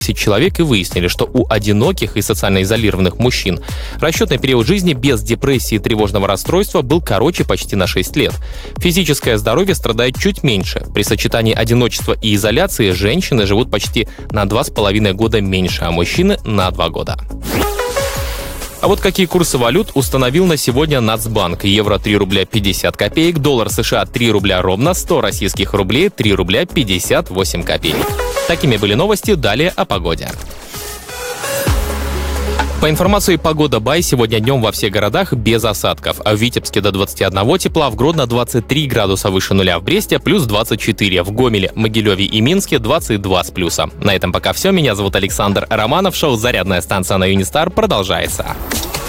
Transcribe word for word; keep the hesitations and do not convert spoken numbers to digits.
человек и выяснили, что у одиноких и социально изолированных мужчин расчетный период жизни без депрессии и тревожного расстройства был короче почти на шесть лет. Физическое здоровье страдает чуть меньше. При сочетании одиночества и изоляции женщины живут почти на два с половиной года меньше, а мужчины — на два года. А вот какие курсы валют установил на сегодня Нацбанк. Евро — три рубля пятьдесят копеек, доллар США — три рубля ровно, сто российских рублей — три рубля пятьдесят восемь копеек. Такими были новости, далее о погоде. По информации «Погода Бай», сегодня днем во всех городах без осадков. А в Витебске до двадцати одного тепла, в Гродно двадцать три градуса выше нуля, в Бресте плюс двадцать четыре, в Гомеле, Могилеве и Минске двадцать два с плюсом. На этом пока все. Меня зовут Александр Романов. Шоу «Зарядная станция» на Юнистар продолжается.